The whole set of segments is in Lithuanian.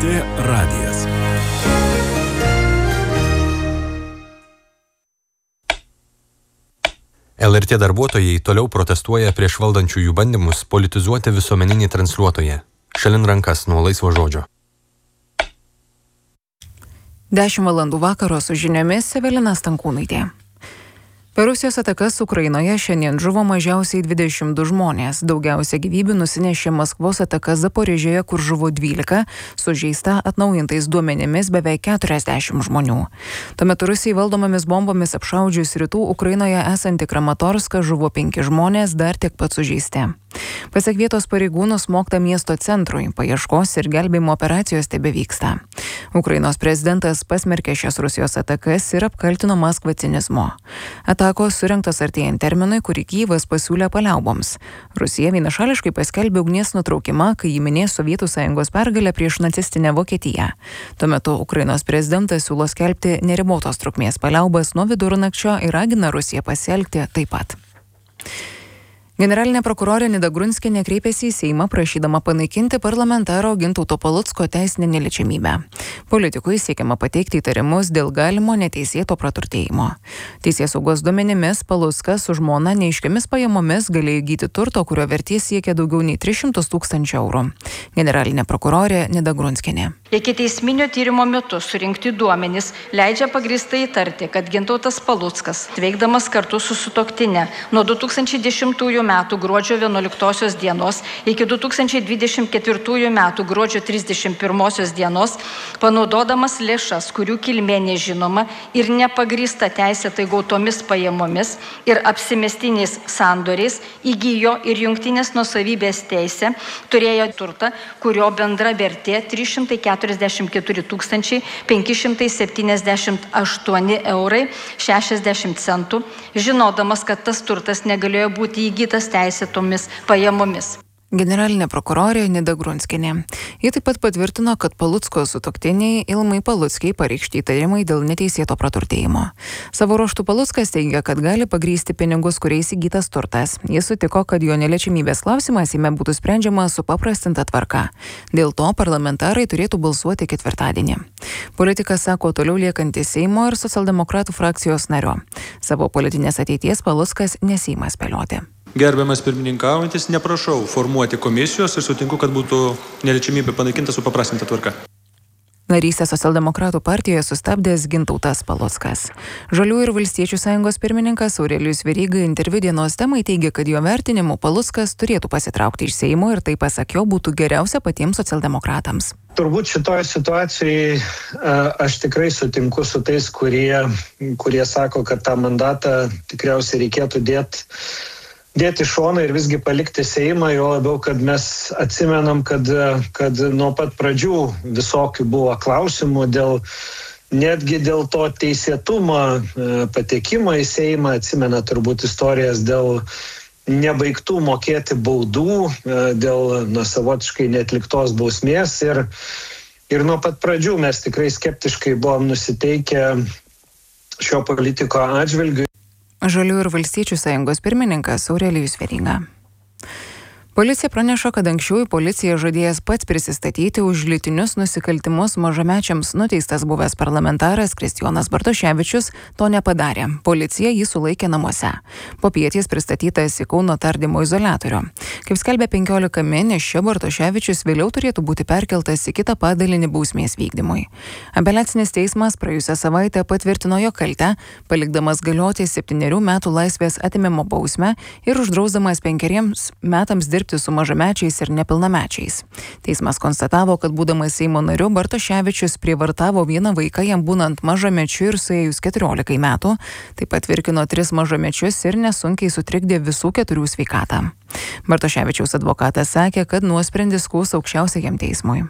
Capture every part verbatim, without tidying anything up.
T radijas. L R T darbuotojai toliau protestuoja prieš valdančiųjų bandymus politizuoti visuomeninį transliuotoją. Šalin rankas nuo laisvo žodžio. dešimt valandų vakaro su žiniomis Evelina Stankūnaitė. Per Rusijos atakas Ukrainoje šiandien žuvo mažiausiai dvidešimt du žmonės. Daugiausia gyvybių nusinešė Maskvos ataka Zaporižėje, kur žuvo dvylika, sužeista atnaujintais duomenimis beveik keturiasdešimt žmonių. Tuo metu Rusijai valdomomis bombomis apšaudžius rytų Ukrainoje esantį Kramatorską žuvo penki žmonės, dar tiek pat sužeisti. Pasak vietos pareigūnų smogta miesto centrui, paieškos ir gelbėjimo operacijos tebevyksta. Ukrainos prezidentas pasmerkė šias Rusijos atakas ir apkaltino Maskvą cinizmu. Atakos surengtos artėjant terminui, kurį Kyjivas pasiūlė paliauboms. Rusija vienašališkai paskelbė ugnies nutraukimą, kai ji minės Sovietų Sąjungos pergalę prieš nacistinę Vokietiją. Tuo metu Ukrainos prezidentas siūlo skelbti neribotos trukmės paliaubas nuo vidurnakčio ir ragina Rusiją pasielgti taip pat. Generalinė prokurorė Nida Grunskienė kreipėsi į Seimą prašydama panaikinti parlamentaro Gintauto Palucko teisinę neliečiamybę. Politikui siekiama pateikti įtarimus dėl galimo neteisėto praturtėjimo. Teisėsaugos duomenimis Paluckas su žmona neaiškiamis pajamomis galėjo įgyti turto, kurio vertė siekia daugiau nei tris šimtus tūkstančių eurų. Generalinė prokurorė Nida Grunskienė. Ikiteisminio tyrimo metu surinkti duomenys leidžia pagrįstai įtarti, kad Gintautas Paluckas, veikdamas kartu su sutuoktinė nuo du tūkstančiai dešimtųjų metų gruodžio vienuoliktosios dienos iki du tūkstančiai dvidešimt ketvirtųjų metų gruodžio trisdešimt pirmosios dienos, panaudodamas lėšas, kurių kilmė nežinoma ir nepagrįsta teisėtai gautomis pajamomis ir apsimestiniais sandoriais, įgijo ir jungtinės nuosavybės teisę, turėjo turtą, kurio bendra vertė trys šimtai keturiasdešimt keturi tūkstančiai penki šimtai septyniasdešimt aštuoni eurai šešiasdešimt centų, žinodamas, kad tas turtas negalėjo būti įgytas teisėtomis pajamomis. Generalinė prokurorė Nida Grunskienė. Ji taip pat patvirtino, kad Palucko sutuoktiniai Ilmai Paluckiai pareikšti įtarimai dėl neteisėto praturtėjimo. Savo ruožtu Paluckas teigia, kad gali pagrysti pinigus, kuriais įgytas turtas. Jis sutiko, kad jo neliečiamybės klausimas jame būtų sprendžiamas supaprastinta tvarka. Dėl to parlamentarai turėtų balsuoti ketvirtadienį. Politikas sako toliau liekantis Seimo ir socialdemokratų frakcijos nario. Savo politinės ateities Paluckas nesiima spėlioti. Gerbiamas pirmininkaujantis, neprašau formuoti komisijos ir sutinku, kad būtų neliečiamybė panaikinta supaprastinta tvarka. Narystę socialdemokratų partijoje sustabdęs Gintautas Paluckas. Žaliųjų ir Valstiečių sąjungos pirmininkas Aurelijus Veryga interviu dienos temai teigia, kad jo vertinimu Paluckas turėtų pasitraukti iš Seimo ir tai, pasak jo, būtų geriausia patiems socialdemokratams. Turbūt šitoje situacijoje aš tikrai sutinku su tais, kurie, kurie sako, kad tą mandatą tikriausiai reikėtų dėti dėti šoną ir visgi palikti Seimą, jo labiau, kad mes atsimenam, kad, kad nuo pat pradžių visokių buvo klausimų dėl, netgi dėl to teisėtumo patekimo į Seimą, atsimena turbūt istorijas dėl nebaigtų mokėti baudų, dėl na, savotiškai neatliktos bausmės ir, ir nuo pat pradžių mes tikrai skeptiškai buvom nusiteikę šio politiko atžvilgiu. Žaliųjų ir Valstiečių sąjungos pirmininkas Aurelijus Veryga. Policija praneša, kad anksčiau į policiją žadėjęs pats prisistatyti už lytinius nusikaltimus mažamečiams nuteistas buvęs parlamentaras Kristijonas Bartoševičius to nepadarė. Policija jį sulaikė namuose. Popiet jis pristatytas į Kauno tardymo izoliatorių. Kaip skelbė penkiolika min, iš čia Bartoševičius vėliau turėtų būti perkeltas į kitą padalinį bausmės vykdymui. Apeliacinis teismas praėjusią savaitę patvirtino jo kaltę, palikdamas galioti septynerių metų laisvės atėmimo bausmę ir uždrausdamas penkeriems metams dirbti su mažamečiais ir nepilnamečiais. Teismas konstatavo, kad būdamas Seimo nariu Bartoševičius prievartavo vieną vaiką jam būnant mažamečiu ir suėjus keturiolikai metų, taip pat virkino tris mažamečius ir nesunkiai sutrikdė visų keturių sveikatą. Bartoševičiaus advokatas sakė, kad nuosprendis skųs aukščiausiajam teismui.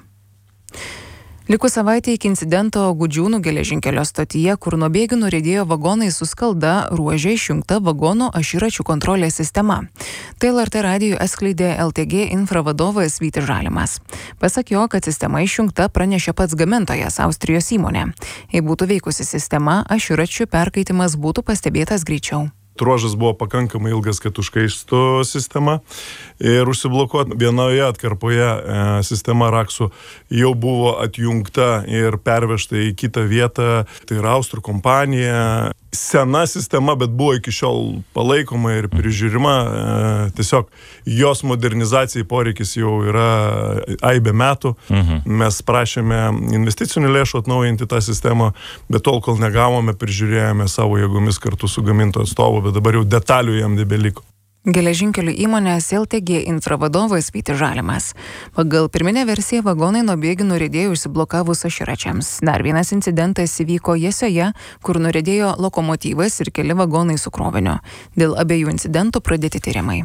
Likus savaitė iki incidento Gudžiūnų geležinkelio stotyje, kur nuo bėgių nuriedėjo vagonai su skalda, ruože išjungta vagonų aširačių kontrolės sistema. Tai L R T radijui atskleidė L T G infra vadovas Vytis Žalimas. Pasak jo, kad sistema išjungta, pranešė pats gamintojas Austrijos įmonė. Jei būtų veikusi sistema, aširačių perkaitimas būtų pastebėtas greičiau. ruožas buvo pakankamai ilgas, kad užkaistų sistema ir užsiblokuoti. Vienoje atkarpoje e, sistema Raksų jau buvo atjungta ir pervežta į kitą vietą, tai yra austrų kompanija. Sena sistema, bet buvo iki šiol palaikoma ir prižiūrima. E, tiesiog jos modernizacijai poreikis jau yra aibė metų. Mhm. Mes prašėme investicinių lėšų atnaujinti tą sistemą, bet tol, kol negavome, prižiūrėjome savo jėgomis kartu su gamintojo atstovu, bet dabar jau detalių jam nebeliko. Geležinkelių įmonės L T G Infra vadovas Vytis Žalimas. Pagal pirminę versiją vagonai nuo bėgių nuriedėjo užsiblokavus akiračiams. Dar vienas incidentas įvyko Jesioje, kur nuriedėjo lokomotyvas ir keli vagonai su kroviniu. Dėl abiejų incidentų pradėti tyrimai.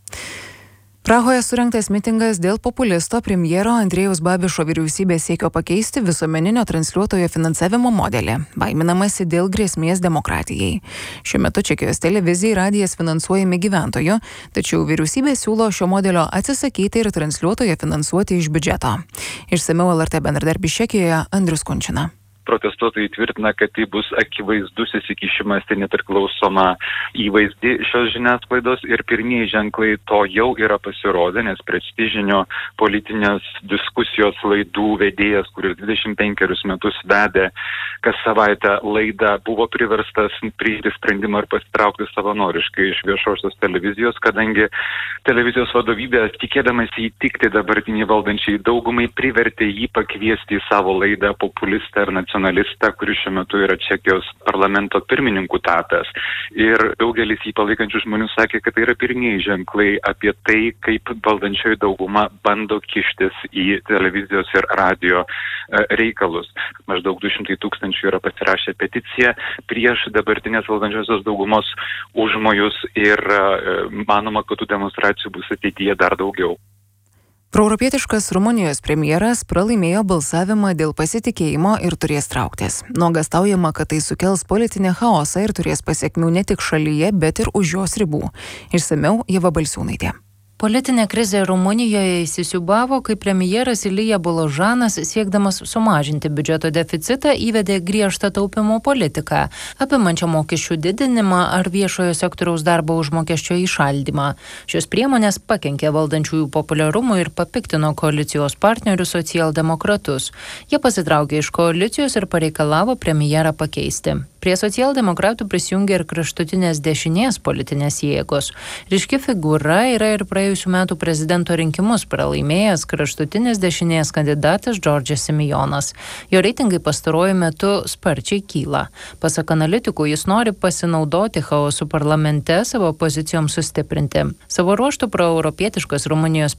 Prahoje surengtas mitingas dėl populisto premjero Andrėjaus Babišo vyriausybės siekio pakeisti visuomeninio transliuotojo finansavimo modelį. Baiminamasi dėl grėsmės demokratijai. Šiuo metu Čekijos televizijai radijas finansuojami gyventojų, tačiau vyriausybė siūlo šio modelio atsisakyti ir transliuotoją finansuoti iš biudžeto. Išsamiau L R T bendradarbis Čekijoje Andrius Kunčina. Protestuotojai tvirtina, kad tai bus akivaizdus įsikišimas į nepriklausomą įvaizdį šios žiniasklaidos ir pirmieji ženklai to jau yra pasirodę, nes prestižinio politinės diskusijos laidų vedėjas, kuris dvidešimt penkerius metus vedė kas savaitę laidą, buvo priverstas priimti sprendimą ir pasitraukti savanoriškai iš viešosios televizijos, kadangi televizijos vadovybė, tikėdamas įtikti dabartinį valdančiai daugumai, privertė jį pakviesti į savo laidą populistą ir nacionalistą, kuris šiuo metu yra Čekijos parlamento pirmininku tapęs. Ir daugelis jį palaikančių žmonių sakė, kad tai yra pirmieji ženklai apie tai, kaip valdančioji dauguma bando kištis į televizijos ir radio reikalus. Maždaug du šimtai tūkstančių yra pasirašę peticiją prieš dabartinės valdančiosios daugumos užmojus ir manoma, kad tų demonstracijų bus ateityje dar daugiau. Proeuropietiškas Rumunijos premjeras pralaimėjo balsavimą dėl pasitikėjimo ir turės trauktis. Nuogąstaujama, kad tai sukels politinį chaosą ir turės pasekmių ne tik šalyje, bet ir už jos ribų. Išsamiau Ieva Balsiūnaitė. Politinė krizė Rumunijoje įsisiūbavo, kai premjeras Ilija Boložanas, siekdamas sumažinti biudžeto deficitą, įvedė griežtą taupimo politiką, apimančią mokesčių didinimą ar viešojo sektoriaus darbo užmokesčio įšaldymą. Šios priemonės pakenkė valdančiųjų populiarumui ir papiktino koalicijos partnerius socialdemokratus. Jie pasitraukė iš koalicijos ir pareikalavo premjerą pakeisti. Prie socialdemokratų prisijungė ir kraštutinės dešinės politinės jėgos. Ryški figūra yra ir praėjusių metų prezidento rinkimus pralaimėjęs kraštutinės dešinės kandidatas Džordžas Simijonas. Jo reitingai pastaruoju metu sparčiai kyla. Pasak analitikų, jis nori pasinaudoti chaosu parlamente savo pozicijoms sustiprinti. Savo ruožtu proeuropietiškas Rumunijos